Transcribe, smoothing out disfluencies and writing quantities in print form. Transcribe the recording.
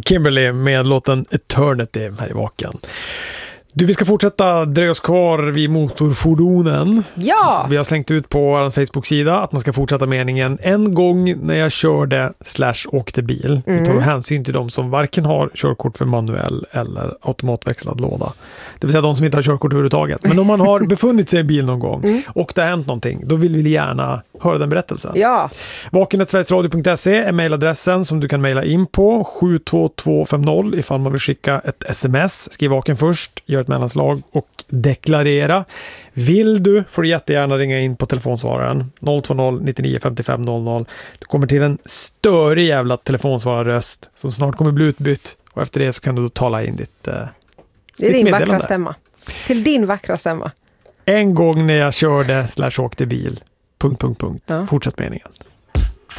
Kimberly med låten Eternity här i Vaken. Du, vi ska fortsätta dröja oss kvar vid motorfordonen. Ja! Vi har slängt ut på vår Facebook-sida att man ska fortsätta meningen en gång när jag körde / åkte bil. Vi tar hänsyn till de som varken har körkort för manuell eller automatväxlad låda. Det vill säga de som inte har körkort överhuvudtaget. Men om man har befunnit sig i bil någon gång och det har hänt någonting, då vill vi gärna höra den berättelsen. Ja. Vaken@sverigesradio.se är mejladressen som du kan mejla in på 72250 ifall man vill skicka ett sms. Skriv vaken först, gör ett mellanslag och deklarera. Vill du får du jättegärna ringa in på telefonsvararen 020 99 55 00. Du kommer till en större jävla telefonsvararröst som snart kommer bli utbytt och efter det så kan du då tala in ditt det är din vackra stämma. Till din vackra stämma. En gång när jag körde / åkte bil. ... Fortsätt meningen.